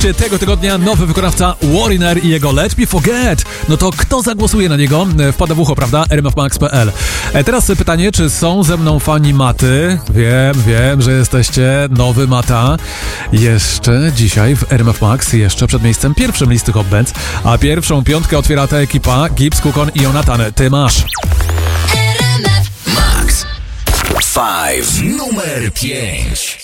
punkcie tego tygodnia nowy wykonawca Wariner i jego Let Me Forget. No to kto zagłosuje na niego? Wpada w ucho, prawda? rmfmax.pl. Teraz pytanie, czy są ze mną fani Maty? Wiem, że jesteście nowy Mata. Jeszcze dzisiaj w RMF Max, jeszcze przed miejscem pierwszym listy Hot Bands, a pierwszą piątkę otwiera ta ekipa Gibbs, Kukon i Jonathan. Ty masz. RMF Max 5. Numer 5.